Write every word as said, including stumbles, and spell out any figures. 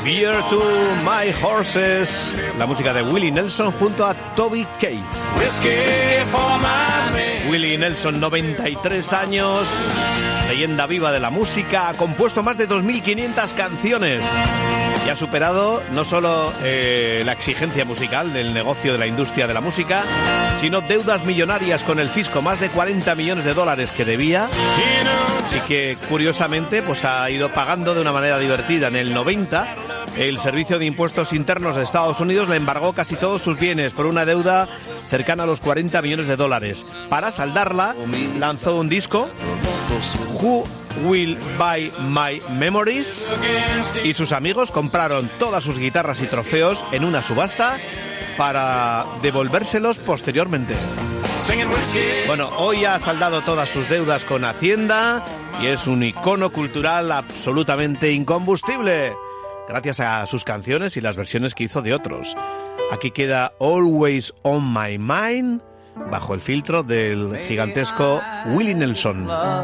Dear to My Horses, la música de Willie Nelson junto a Toby Keith. Willie Nelson, noventa y tres años, leyenda viva de la música, ha compuesto más de dos mil quinientas canciones y ha superado no solo eh, la exigencia musical del negocio de la industria de la música, sino deudas millonarias con el fisco, más de cuarenta millones de dólares que debía y que curiosamente pues ha ido pagando de una manera divertida. En el noventa, el Servicio de Impuestos Internos de Estados Unidos le embargó casi todos sus bienes por una deuda cercana a los cuarenta millones de dólares. Para saldarla, lanzó un disco, Who Will Buy My Memories, y sus amigos compraron todas sus guitarras y trofeos en una subasta para devolvérselos posteriormente. Bueno, hoy ha saldado todas sus deudas con Hacienda y es un icono cultural absolutamente incombustible, gracias a sus canciones y las versiones que hizo de otros. Aquí queda Always on My Mind, bajo el filtro del gigantesco Willie Nelson.